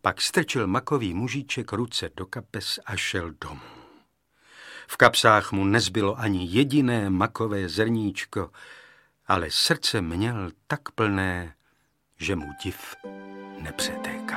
Pak strčil makový mužíček ruce do kapes a šel domů. V kapsách mu nezbylo ani jediné makové zrníčko, ale srdce měl tak plné, že mu div nepřetékal.